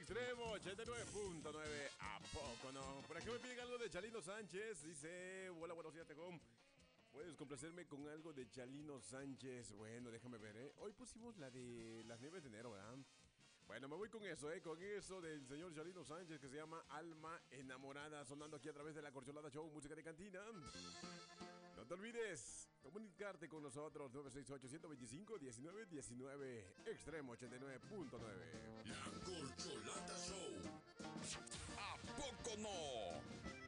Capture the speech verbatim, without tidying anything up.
Extremo ochenta y nueve punto nueve. ¿A poco no? Por aquí me piden algo de Chalino Sánchez. Dice, hola, buenos días, Tejón. ¿Puedes complacerme con algo de Chalino Sánchez? Bueno, déjame ver, ¿eh? Hoy pusimos la de las nieves de enero, ¿verdad? Bueno, me voy con eso, ¿eh? Con eso del señor Chalino Sánchez que se llama Alma Enamorada, sonando aquí a través de la Corcholata Show, música de cantina. No te olvides comunicarte con nosotros, nueve seis ocho, uno dos cinco, uno nueve uno nueve, Extremo ochenta y nueve punto nueve. La Corcholata Show. ¿A poco no?